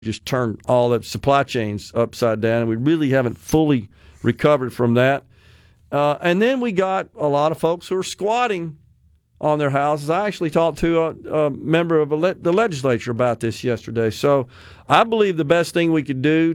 just turned all the supply chains upside down, and we really haven't fully recovered from that. And then we got a lot of folks who are squatting on their houses. I actually talked to a member of the legislature about this yesterday. So I believe the best thing we could do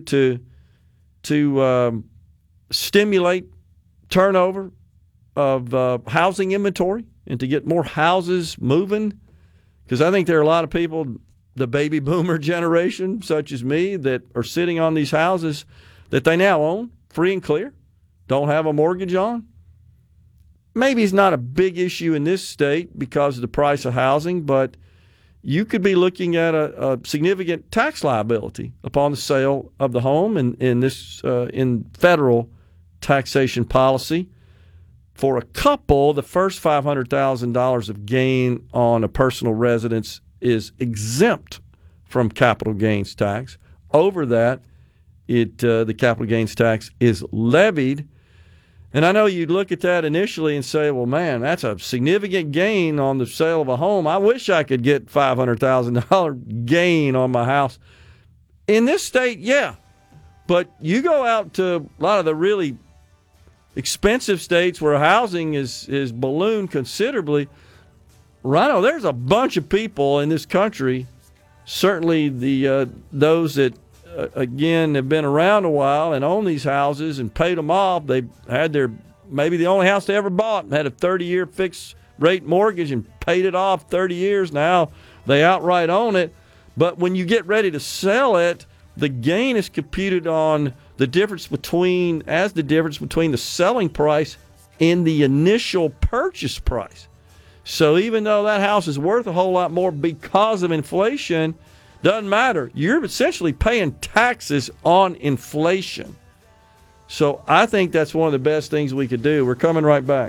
to stimulate turnover of housing inventory and to get more houses moving, because I think there are a lot of people, the baby boomer generation, such as me, that are sitting on these houses that they now own free and clear, don't have a mortgage on. Maybe it's not a big issue in this state because of the price of housing, but you could be looking at a significant tax liability upon the sale of the home in federal taxation policy. For a couple, the first $500,000 of gain on a personal residence is exempt from capital gains tax. Over that, the capital gains tax is levied. And I know you'd look at that initially and say, well, man, that's a significant gain on the sale of a home. I wish I could get $500,000 gain on my house. In this state, yeah. But you go out to a lot of the really expensive states where housing is ballooned considerably. Rhino, there's a bunch of people in this country, certainly those that, again, have been around a while and own these houses and paid them off. They had maybe the only house they ever bought, had a 30-year fixed rate mortgage and paid it off 30 years. Now they outright own it. But when you get ready to sell it, the gain is computed on the difference between the selling price and the initial purchase price. So even though that house is worth a whole lot more because of inflation, doesn't matter. You're essentially paying taxes on inflation. So I think that's one of the best things we could do. We're coming right back.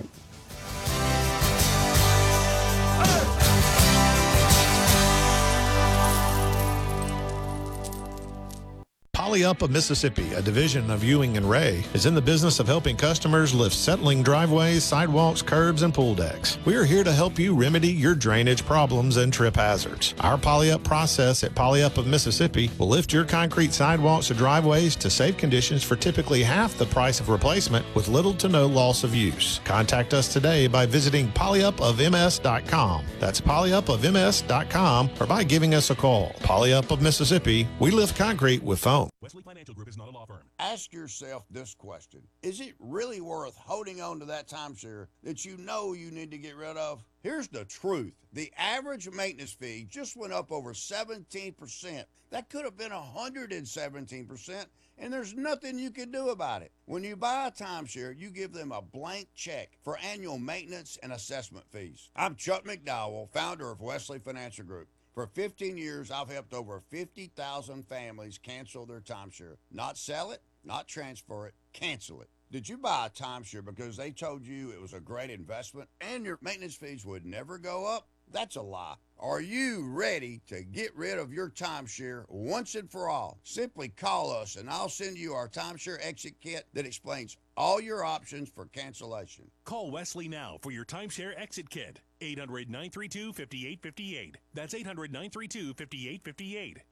PolyUp of Mississippi, a division of Ewing & Ray, is in the business of helping customers lift settling driveways, sidewalks, curbs, and pool decks. We are here to help you remedy your drainage problems and trip hazards. Our PolyUp process at PolyUp of Mississippi will lift your concrete sidewalks or driveways to safe conditions for typically half the price of replacement with little to no loss of use. Contact us today by visiting polyupofms.com. That's polyupofms.com, or by giving us a call. PolyUp of Mississippi, we lift concrete with foam. Wesley Financial Group is not a law firm. Ask yourself this question. Is it really worth holding on to that timeshare that you know you need to get rid of? Here's the truth. The average maintenance fee just went up over 17%. That could have been 117%, and there's nothing you can do about it. When you buy a timeshare, you give them a blank check for annual maintenance and assessment fees. I'm Chuck McDowell, founder of Wesley Financial Group. For 15 years, I've helped over 50,000 families cancel their timeshare. Not sell it, not transfer it, cancel it. Did you buy a timeshare because they told you it was a great investment and your maintenance fees would never go up? That's a lie. Are you ready to get rid of your timeshare once and for all? Simply call us and I'll send you our timeshare exit kit that explains all your options for cancellation. Call Wesley now for your timeshare exit kit. 800-932-5858. That's 800-932-5858.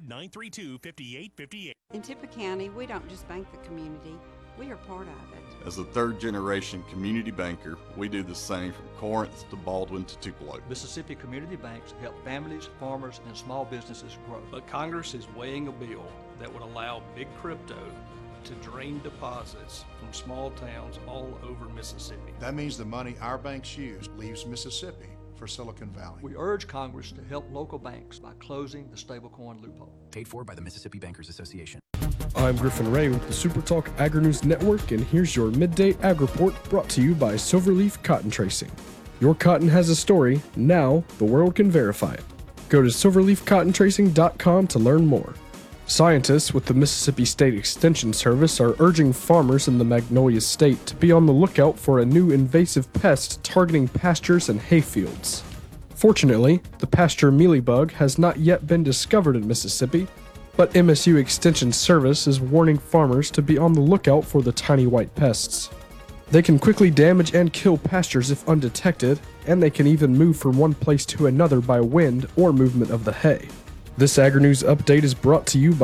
800-932-5858. In Tippah County, we don't just bank the community, we are part of it. As a third-generation community banker, we do the same from Corinth to Baldwin to Tupelo. Mississippi community banks help families, farmers, and small businesses grow. But Congress is weighing a bill that would allow big crypto to drain deposits from small towns all over Mississippi. That means the money our banks use leaves Mississippi for Silicon Valley. We urge Congress to help local banks by closing the stablecoin loophole. Paid for by the Mississippi Bankers Association. I'm Griffin Ray with the SuperTalk Agri-News Network, and here's your midday ag report brought to you by Silverleaf Cotton Tracing. Your cotton has a story. Now the world can verify it. Go to silverleafcottontracing.com to learn more. Scientists with the Mississippi State Extension Service are urging farmers in the Magnolia State to be on the lookout for a new invasive pest targeting pastures and hayfields. Fortunately, the pasture mealybug has not yet been discovered in Mississippi, but MSU Extension Service is warning farmers to be on the lookout for the tiny white pests. They can quickly damage and kill pastures if undetected, and they can even move from one place to another by wind or movement of the hay. This Agri-News update is brought to you by